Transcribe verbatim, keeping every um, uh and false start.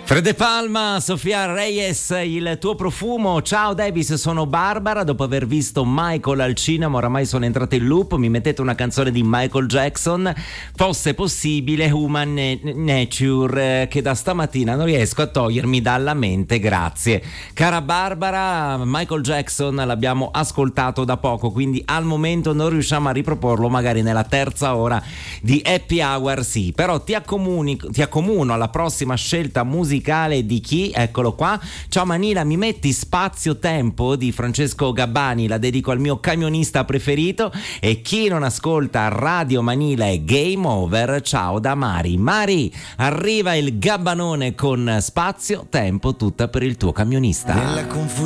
Fede Palma, Sofia Reyes, il tuo profumo. Ciao Davis, sono Barbara. Dopo aver visto Michael al cinema, oramai sono entrata in loop. Mi mettete una canzone di Michael Jackson, fosse possibile, Human Nature, che da stamattina non riesco a togliermi dalla mente. Grazie. Cara Barbara, Michael Jackson l'abbiamo ascoltato da poco, quindi al momento non riusciamo a riproporlo, magari nella terza ora di Happy Hour sì. Però ti accomuni, ti accomuno alla prossima scelta musicale di chi? Eccolo qua. Ciao Manila, mi metti Spazio Tempo di Francesco Gabbani, la dedico al mio camionista preferito. E chi non ascolta Radio Manila è game over. Ciao da Mari. Mari, arriva il Gabbanone con Spazio Tempo, tutta per il tuo camionista. Nella confusione